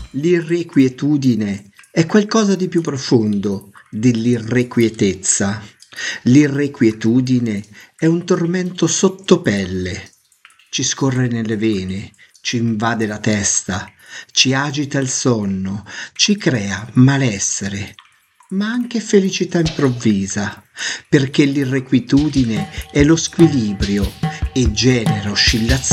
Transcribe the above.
L'irrequietudine è qualcosa di più profondo dell'irrequietezza. L'irrequietudine è un tormento sottopelle. Ci scorre nelle vene, ci invade la testa, ci agita il sonno, ci crea malessere, ma anche felicità improvvisa, perché l'irrequietudine è lo squilibrio e genera oscillazioni